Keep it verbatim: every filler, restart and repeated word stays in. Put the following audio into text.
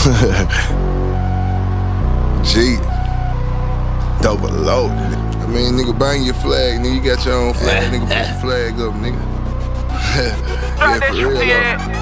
G. Double load. I mean, nigga, bang your flag, nigga. You got your own flag, nigga. Put your flag up, nigga. Yeah, for real, though.